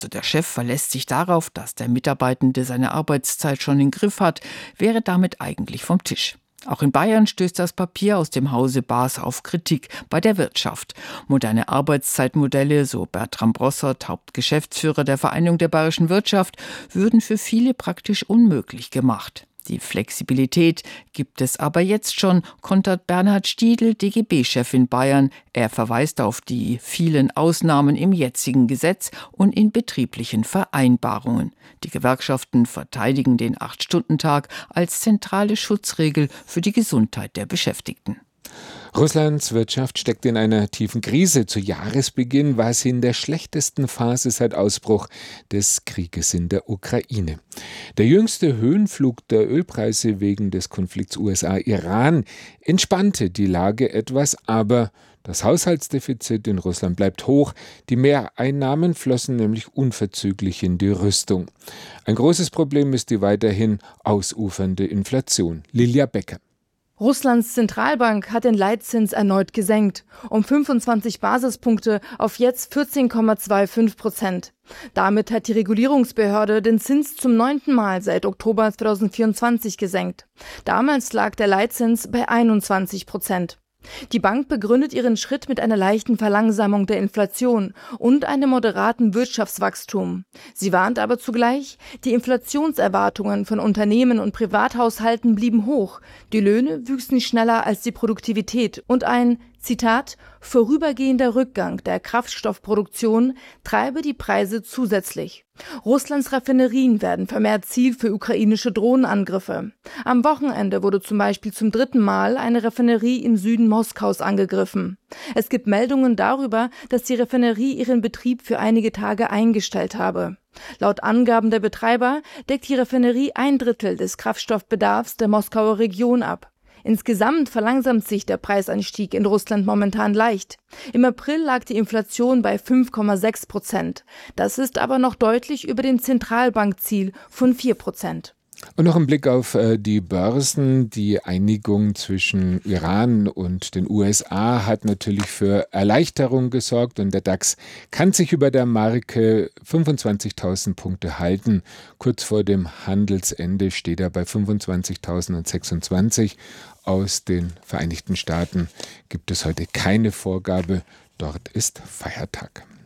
Also der Chef verlässt sich darauf, dass der Mitarbeitende seine Arbeitszeit schon im Griff hat, wäre damit eigentlich vom Tisch. Auch in Bayern stößt das Papier aus dem Hause Baas auf Kritik bei der Wirtschaft. Moderne Arbeitszeitmodelle, so Bertram Brossert, Hauptgeschäftsführer der Vereinigung der bayerischen Wirtschaft, würden für viele praktisch unmöglich gemacht. Die Flexibilität gibt es aber jetzt schon, kontert Bernhard Stiedl, DGB-Chef in Bayern. Er verweist auf die vielen Ausnahmen im jetzigen Gesetz und in betrieblichen Vereinbarungen. Die Gewerkschaften verteidigen den 8-Stunden-Tag als zentrale Schutzregel für die Gesundheit der Beschäftigten. Russlands Wirtschaft steckt in einer tiefen Krise. Zu Jahresbeginn war sie in der schlechtesten Phase seit Ausbruch des Krieges in der Ukraine. Der jüngste Höhenflug der Ölpreise wegen des Konflikts USA-Iran entspannte die Lage etwas, aber das Haushaltsdefizit in Russland bleibt hoch. Die Mehreinnahmen flossen nämlich unverzüglich in die Rüstung. Ein großes Problem ist die weiterhin ausufernde Inflation. Lilia Becker. Russlands Zentralbank hat den Leitzins erneut gesenkt, um 25 Basispunkte auf jetzt 14,25%. Damit hat die Regulierungsbehörde den Zins zum 9. Mal seit Oktober 2024 gesenkt. Damals lag der Leitzins bei 21%. Die Bank begründet ihren Schritt mit einer leichten Verlangsamung der Inflation und einem moderaten Wirtschaftswachstum. Sie warnt aber zugleich, die Inflationserwartungen von Unternehmen und Privathaushalten blieben hoch, die Löhne wüchsen schneller als die Produktivität und ein, Zitat, vorübergehender Rückgang der Kraftstoffproduktion treibe die Preise zusätzlich. Russlands Raffinerien werden vermehrt Ziel für ukrainische Drohnenangriffe. Am Wochenende wurde zum Beispiel zum 3. Mal eine Raffinerie im Süden Moskaus angegriffen. Es gibt Meldungen darüber, dass die Raffinerie ihren Betrieb für einige Tage eingestellt habe. Laut Angaben der Betreiber deckt die Raffinerie 1/3 des Kraftstoffbedarfs der Moskauer Region ab. Insgesamt verlangsamt sich der Preisanstieg in Russland momentan leicht. Im April lag die Inflation bei 5,6%. Das ist aber noch deutlich über dem Zentralbankziel von 4%. Und noch ein Blick auf die Börsen. Die Einigung zwischen Iran und den USA hat natürlich für Erleichterung gesorgt und der DAX kann sich über der Marke 25.000 Punkte halten. Kurz vor dem Handelsende steht er bei 25.026. Aus den Vereinigten Staaten gibt es heute keine Vorgabe. Dort ist Feiertag.